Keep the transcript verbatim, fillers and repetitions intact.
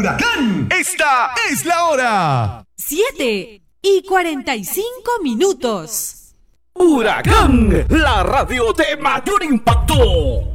Huracán. Esta es la hora. Siete y cuarenta y cinco minutos. Huracán, la radio de mayor impacto.